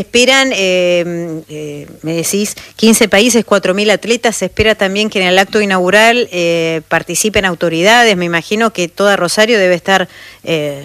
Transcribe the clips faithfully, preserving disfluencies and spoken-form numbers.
esperan, eh, eh, me decís, quince países, cuatro mil atletas. Se espera también que en el acto inaugural eh, participen autoridades. Me imagino que toda Rosario debe estar eh,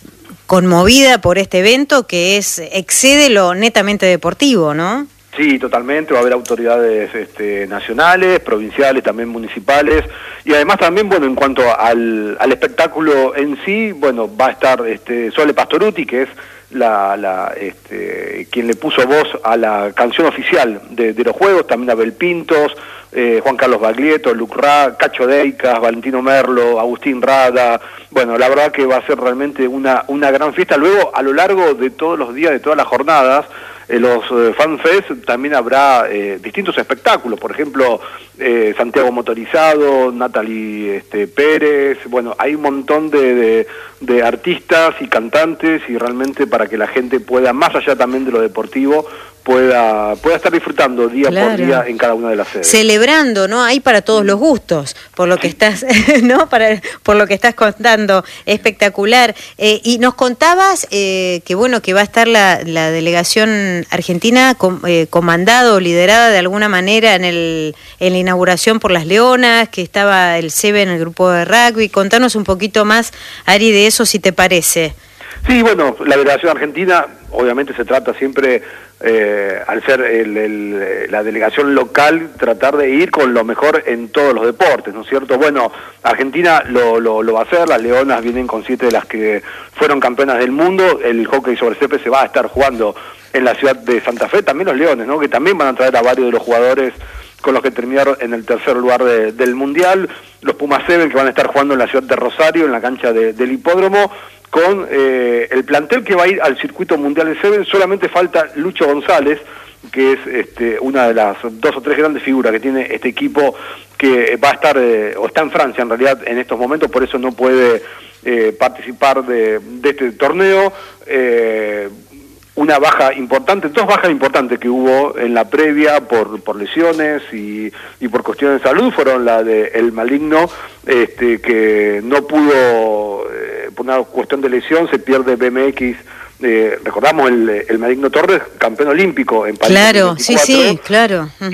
conmovida por este evento que es excede lo netamente deportivo, ¿no? Sí, totalmente, va a haber autoridades este, nacionales, provinciales, también municipales, y además también, bueno, en cuanto al, al espectáculo en sí, bueno, va a estar este, Sole Pastorutti, que es la, la este, quien le puso voz a la canción oficial de, de los Juegos, también Abel Pintos, eh, Juan Carlos Baglietto, Luc Ra, Cacho Deicas, Valentino Merlo, Agustín Rada. Bueno, la verdad que va a ser realmente una, una gran fiesta. Luego, a lo largo de todos los días, de todas las jornadas, en los eh, FanFest también habrá eh, distintos espectáculos, por ejemplo, eh, Santiago Motorizado, Natalie este, Pérez, bueno, hay un montón de, de, de artistas y cantantes, y realmente para que la gente pueda, más allá también de lo deportivo, pueda pueda estar disfrutando día claro. por día en cada una de las sedes. Celebrando, ¿no? Hay para todos los gustos, por lo que estás, ¿no? Para, por lo que estás contando, espectacular. Eh, y nos contabas eh, que bueno, que va a estar la, la delegación argentina com, eh, comandado, liderada de alguna manera en el en la inauguración por las Leonas, que estaba el SEBE en el grupo de rugby. Contanos un poquito más, Ari, de eso, si te parece. Sí, bueno, la delegación argentina, obviamente se trata siempre, eh, al ser el, el, la delegación local, tratar de ir con lo mejor en todos los deportes, ¿no es cierto? Bueno, Argentina lo, lo, lo va a hacer, las Leonas vienen con siete de las que fueron campeonas del mundo, el hockey sobre césped se va a estar jugando en la ciudad de Santa Fe, también los Leones, ¿no? Que también van a traer a varios de los jugadores con los que terminaron en el tercer lugar de, del Mundial, los Pumas Seven, que van a estar jugando en la ciudad de Rosario, en la cancha de, del Hipódromo, con eh, el plantel que va a ir al circuito mundial de Seven. Solamente falta Lucho González, que es este, una de las dos o tres grandes figuras que tiene este equipo, que va a estar, eh, o está en Francia en realidad en estos momentos, por eso no puede eh, participar de, de este torneo. Eh, una baja importante, dos bajas importantes que hubo en la previa por, por lesiones y, y por cuestiones de salud, fueron la de El Maligno, este, que no pudo, eh, por una cuestión de lesión, se pierde B M X, eh, recordamos el, el Maligno Torres, campeón olímpico en París. Claro, sí, sí, claro. Uh-huh.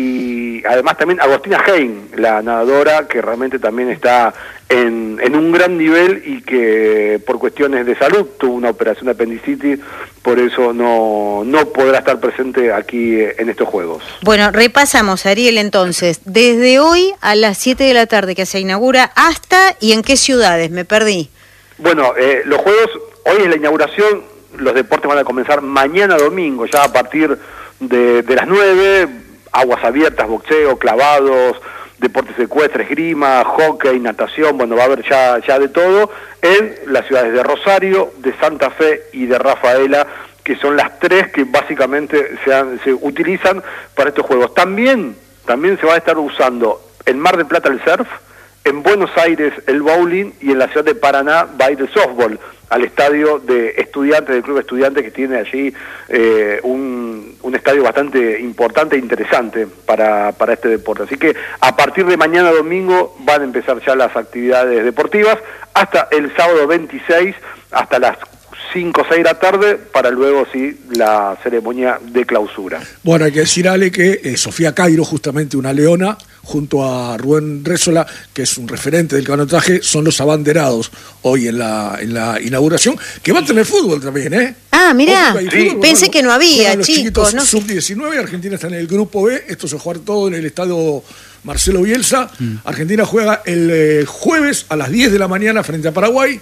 Y además también Agostina Hein, la nadadora, que realmente también está en, en un gran nivel y que por cuestiones de salud tuvo una operación de apendicitis, por eso no, no podrá estar presente aquí en estos Juegos. Bueno, repasamos, Ariel, entonces, desde hoy a las siete de la tarde que se inaugura, hasta, ¿y en qué ciudades? Me perdí. Bueno, eh, los Juegos, hoy es la inauguración, los deportes van a comenzar mañana domingo, ya a partir de, de las nueve, aguas abiertas, boxeo, clavados, deportes ecuestres, esgrima, hockey, natación, bueno, va a haber ya, ya de todo, en las ciudades de Rosario, de Santa Fe y de Rafaela, que son las tres que básicamente se, han, se utilizan para estos Juegos. También, también se va a estar usando en Mar del Plata el surf, en Buenos Aires el bowling, y en la ciudad de Paraná va a ir el softball al estadio de estudiantes, del club estudiantes, que tiene allí eh, un, un estadio bastante importante e interesante para, para este deporte. Así que a partir de mañana domingo van a empezar ya las actividades deportivas, hasta el sábado veintiséis, hasta las cinco o seis de la tarde, para luego sí la ceremonia de clausura. Bueno, hay que decir, Ale, que eh, Sofía Cairo, justamente una leona, junto a Rubén Rézola, que es un referente del canotaje, son los abanderados hoy en la en la inauguración, que va a tener fútbol también, ¿eh? Ah, mirá, sí. Fútbol, pensé bueno, que no había, los chicos. ¿no? sub diecinueve, Argentina está en el grupo B, esto se juega todo en el estadio Marcelo Bielsa. Mm. Argentina juega el eh, jueves a las diez de la mañana frente a Paraguay.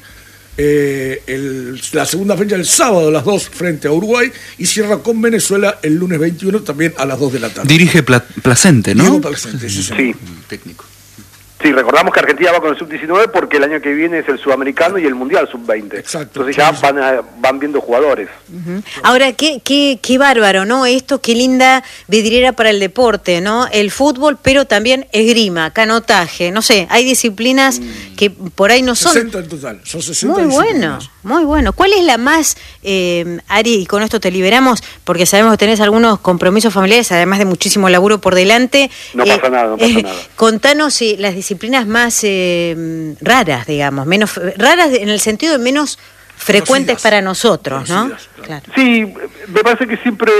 Eh, el, la segunda fecha el sábado a las dos frente a Uruguay, y cierra con Venezuela el lunes veintiuno también a las dos de la tarde. Dirige Pla Placente, ¿no? Diego Placente, sí, sí. Técnico. Sí, recordamos que Argentina va con el sub diecinueve porque el año que viene es el sudamericano y el mundial sub veinte. Exacto. Entonces ya van, a, van viendo jugadores. Uh-huh. Ahora, qué, qué, qué bárbaro, ¿no? Esto, qué linda vidriera para el deporte, ¿no? El fútbol, pero también esgrima, canotaje, no sé, hay disciplinas mm. que por ahí no son... sesenta en total, son sesenta. Muy bueno, muy bueno. ¿Cuál es la más, eh, Ari, y con esto te liberamos, porque sabemos que tenés algunos compromisos familiares, además de muchísimo laburo por delante? No eh, pasa nada, no pasa eh, nada. Contanos eh, las disciplinas más eh, raras, digamos, menos raras en el sentido de menos frecuentes Conocidas. para nosotros, ¿no? Conocidas, claro. Claro. Sí, me parece que siempre